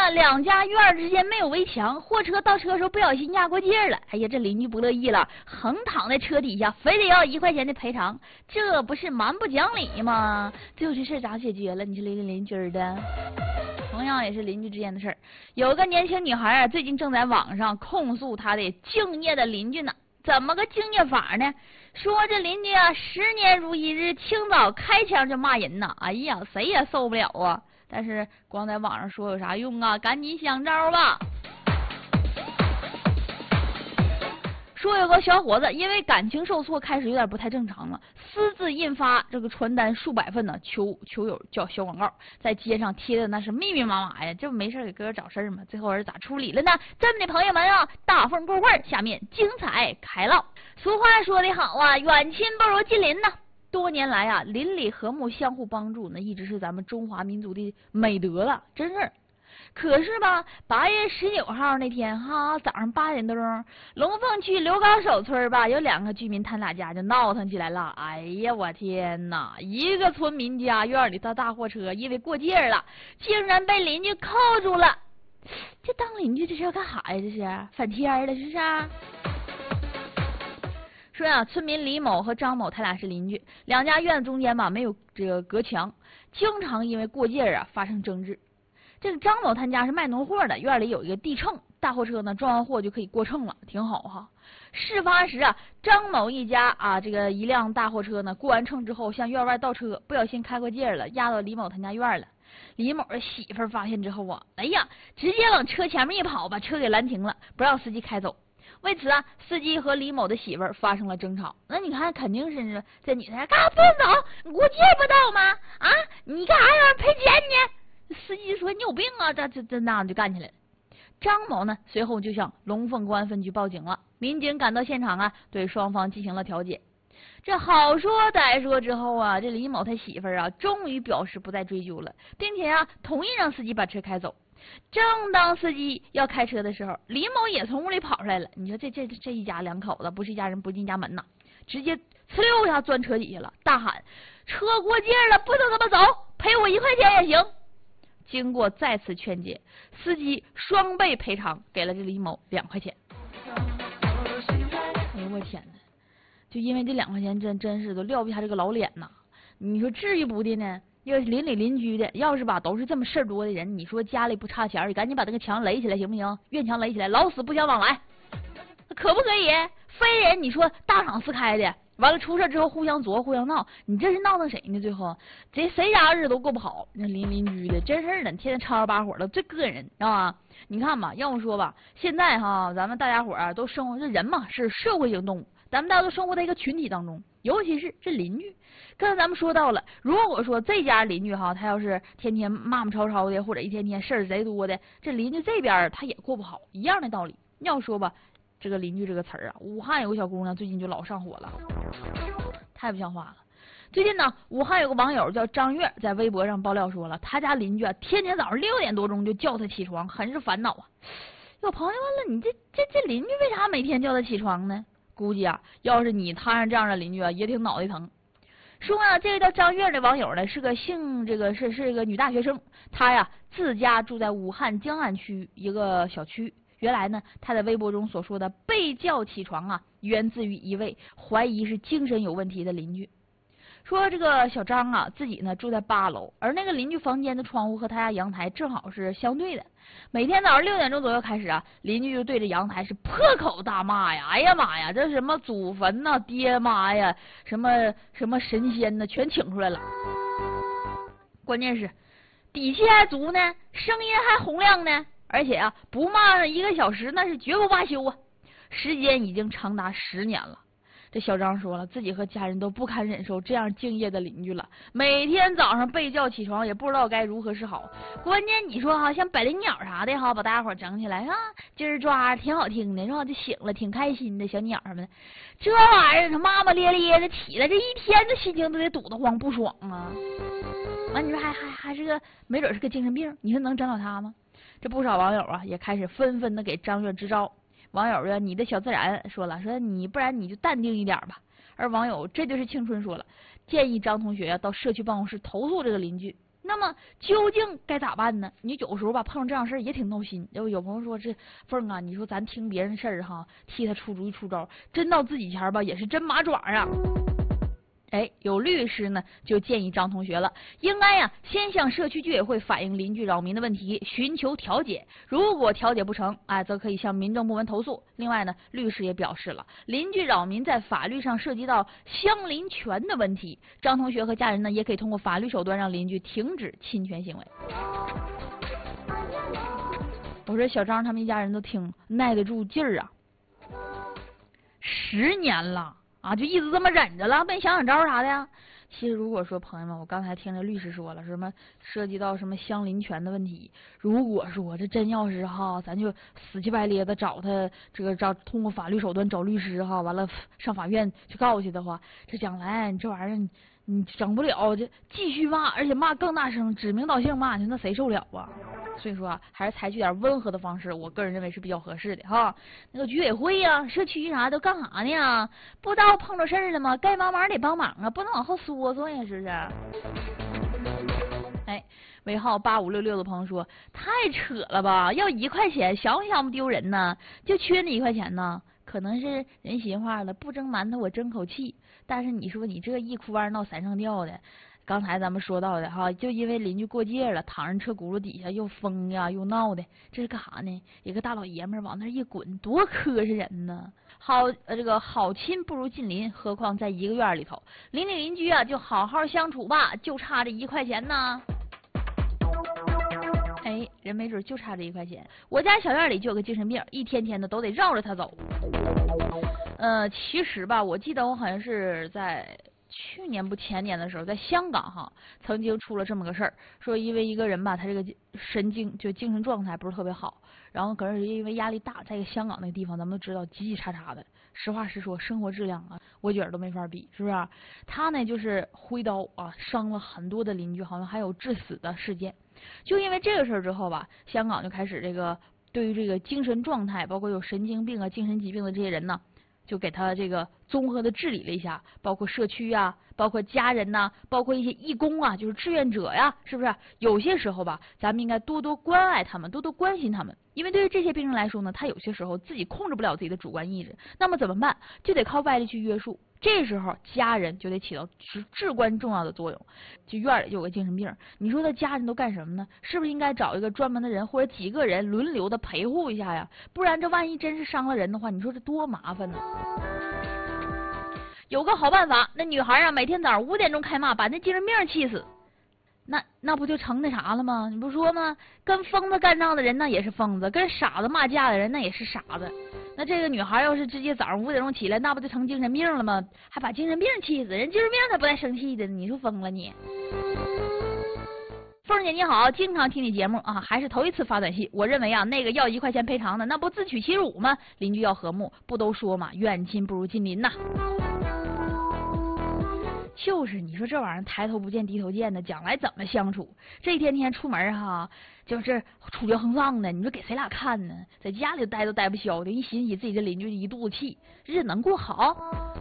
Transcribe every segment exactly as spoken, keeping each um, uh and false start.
啊，两家院儿之间没有围墙，货车倒车的时候不小心压过界了。哎呀，这邻居不乐意了，横躺在车底下，非得要一块钱的赔偿，这不是蛮不讲理吗？最后这事咋解决了？你是邻邻邻居的？同样也是邻居之间的事儿。有个年轻女孩啊，最近正在网上控诉她的敬业的邻居呢。怎么个敬业法呢？说这邻居啊，十年如一日，清早开枪就骂人呐，哎呀，谁也受不了啊！但是光在网上说有啥用啊？赶紧想招吧！说有个小伙子因为感情受挫，开始有点不太正常了，私自印发这个传单数百份呢，求求友叫小广告，在街上贴的那是密密麻麻呀，这不没事给哥哥找事儿吗？最后儿咋处理了呢？这么的朋友们啊，大风过会儿，下面精彩开唠。俗话说得好啊，远亲不如近邻呐。多年来啊，邻里和睦，相互帮助，那一直是咱们中华民族的美德了，真是。可是吧，八月十九号那天哈，早上八点多钟，龙凤区刘高手村吧，有两个居民他俩家就闹腾起来了。哎呀，我天哪！一个村民家院里的大货车因为过界了，竟然被邻居扣住了。这当邻居这是要干啥呀？这是反天了，是不是啊？说呀、啊，村民李某和张某他俩是邻居，两家院子中间吧没有这个隔墙，经常因为过界啊发生争执。这个张某他家是卖农货的，院里有一个地秤，大货车呢装完货就可以过秤了，挺好哈。事发时啊，张某一家啊这个一辆大货车呢过完秤之后向院外倒车，不小心开过界了，压到李某他家院了。李某的媳妇儿发现之后啊，哎呀，直接往车前面一跑，把车给拦停了，不让司机开走。为此啊，司机和李某的媳妇儿发生了争吵。那你看，肯定是这女的干啥不能走？你过界不到吗？啊，你干啥要赔钱呢？司机说：“你有病啊！”这这这那就干起来了。张某呢，随后就向龙凤公安分局报警了。民警赶到现场啊，对双方进行了调解。这好说歹说之后啊，这李某他媳妇儿啊，终于表示不再追究了，并且啊，同意让司机把车开走。正当司机要开车的时候，李某也从屋里跑出来了。你说这这这一家两口子，不是一家人不进家门呐，直接呲溜一下钻车底下了，大喊：“车过界了，不能这么走，赔我一块钱也行。”经过再次劝解，司机双倍赔偿，给了这李某两块钱。哎呦我天哪！就因为这两块钱，真真是都撂不下这个老脸呐！你说至于不的呢？要是邻里邻居的，要是吧都是这么事儿多的人，你说家里不差钱，你赶紧把这个墙垒起来行不行？院墙垒起来，老死不相往来，可不可以？非人你说大敞四开的，完了出事之后互相作互相闹，你这是闹腾谁呢？最后这谁家日子都过不好，那邻邻居的真是的，天天吵吵把火的，最膈人，知道吧？你看吧，要么说吧，现在哈，咱们大家伙儿都生活，这人嘛是社会性动物，咱们大家都生活在一个群体当中，尤其是这邻居。刚才咱们说到了，如果说这家邻居哈，他要是天天骂骂吵吵的，或者一天天事儿贼多的，这邻居这边他也过不好，一样的道理。要说吧，这个邻居这个词儿啊，武汉有个小姑娘最近就老上火了，太不像话了。最近呢，武汉有个网友叫张月，在微博上爆料说了，他家邻居啊，天天早上六点多钟就叫他起床，很是烦恼啊。有朋友问了，你这这这邻居为啥每天叫他起床呢？估计啊，要是你摊上这样的邻居啊，也挺脑袋疼。说啊，这个叫张月的网友呢，是个姓这个是是一个女大学生，她呀自家住在武汉江岸区一个小区。原来呢，她在微博中所说的被叫起床啊，源自于一位怀疑是精神有问题的邻居。说这个小张啊，自己呢住在八楼，而那个邻居房间的窗户和他家阳台正好是相对的。每天早上六点钟左右开始啊，邻居就对着阳台是破口大骂呀！哎呀妈呀，这什么祖坟呐、啊、爹妈呀，什么什么神仙呢，全请出来了。关键是底气还足呢，声音还洪亮呢，而且啊，不骂上一个小时那是绝不罢休啊！时间已经长达十年了。这小张说了，自己和家人都不堪忍受这样敬业的邻居了，每天早上被叫起床，也不知道该如何是好。关键你说哈，像百灵鸟啥的哈，把大家伙整起来啊，今儿抓挺好听的，然后就醒了，挺开心的小鸟们。这玩意儿他骂骂咧咧的起来，这一天的心情都得堵得慌不爽啊。完，你说还还还是个没准是个精神病，你说能整了他吗？这不少网友啊也开始纷纷的给张月支招。网友啊，你的小自然说了，说你不然你就淡定一点吧。而网友这就是青春说了，建议张同学要到社区办公室投诉这个邻居。 那么究竟该咋办呢？你有时候吧碰上这样事儿也挺闹心。有有朋友说这凤啊，你说咱听别人事儿哈，替他出主意出招，真到自己前儿吧也是真麻爪啊。哎，有律师呢就建议张同学了，应该呀先向社区居委会反映邻居扰民的问题，寻求调解。如果调解不成，哎，则可以向民政部门投诉。另外呢，律师也表示了，邻居扰民在法律上涉及到相邻权的问题，张同学和家人呢也可以通过法律手段让邻居停止侵权行为。我说小张他们一家人都挺耐得住劲儿啊，十年了。啊，就一直这么忍着了，没想想招啥的呀？其实如果说朋友们，我刚才听这律师说了，什么涉及到什么相邻权的问题，如果说这真要是哈，咱就死乞白咧的找他，这个找通过法律手段找律师哈，完了上法院去告去的话，这将来你这玩意儿你你整不了，就继续骂，而且骂更大声，指名道姓骂去，那谁受了啊？所以说啊，还是采取点温和的方式，我个人认为是比较合适的哈。那个居委会呀、啊、社区啥都干啥呢？不知道碰着事儿了吗？该帮忙得帮忙啊，不能往后缩缩呀，是不是？哎，尾号八五六六的朋友说，太扯了吧！要一块钱，想不想不丢人呢？就缺那一块钱呢？可能是人寻话了，不蒸馒头我争口气。但是你说你这一哭二闹三上吊的。刚才咱们说到的哈，就因为邻居过界了，躺人车轱辘底下又疯呀又闹的，这是干啥呢？一个大老爷们儿往那一滚，多磕碜人呢！好，呃，这个好亲不如近邻，何况在一个院里头，邻里邻居啊，就好好相处吧，就差这一块钱呢。哎，人没准就差这一块钱。我家小院里就有个精神病，一天天的都得绕着他走。呃，其实吧，我记得我好像是在。去年不前年的时候，在香港哈，曾经出了这么个事儿，说因为一个人吧，他这个神经就精神状态不是特别好，然后可是因为压力大，在一个香港那个地方，咱们都知道叽叽喳喳的，实话实说，生活质量啊，我觉得都没法比，是不是？他呢就是挥刀啊，伤了很多的邻居，好像还有致死的事件。就因为这个事儿之后吧，香港就开始这个对于这个精神状态，包括有神经病啊、精神疾病的这些人呢。就给他这个综合的治理了一下，包括社区啊，包括家人呐、啊，包括一些义工啊，就是志愿者呀，是不是？有些时候吧，咱们应该多多关爱他们，多多关心他们，因为对于这些病人来说呢，他有些时候自己控制不了自己的主观意志，那么怎么办？就得靠外力去约束。这时候家人就得起到至至关重要的作用。就院里就有个精神病，你说他家人都干什么呢？是不是应该找一个专门的人或者几个人轮流的陪护一下呀？不然这万一真是伤了人的话，你说这多麻烦呢？有个好办法，那女孩啊每天早上五点钟开骂，把那精神病气死。那那不就成那啥了吗？你不说吗？跟疯子干仗的人那也是疯子，跟傻子骂架的人那也是傻子。那这个女孩要是直接早上五点钟起来，那不就成精神病了吗？还把精神病气死，人精神病才不带生气的，你说疯了你？凤姐你好，经常听你节目啊，还是头一次发短信。我认为啊，那个要一块钱赔偿的，那不自取其辱吗？邻居要和睦，不都说嘛，远亲不如近邻呐。就是你说这玩意儿抬头不见低头见的，将来怎么相处？这一天天出门哈，就是出绝横丧的，你说给谁俩看呢？在家里待都待不消的，一寻起自己这邻居一肚子气，日子能过好？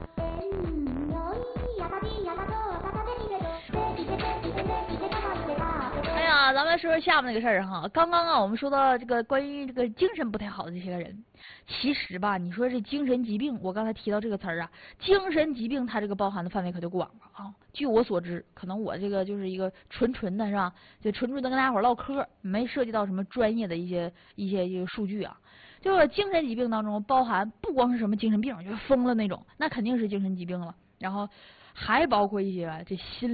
哎呀，咱们说说下面那个事儿哈。刚刚啊，我们说到这个关于这个精神不太好的这些个人，其实吧，你说这精神疾病，我刚才提到这个词儿啊，精神疾病它这个包含的范围可就广了啊。据我所知，可能我这个就是一个纯纯的是吧，就纯纯的跟大家伙唠嗑，没涉及到什么专业的一些一些一个数据啊。就是精神疾病当中包含不光是什么精神病，就是疯了那种，那肯定是精神疾病了。然后还包括一些这心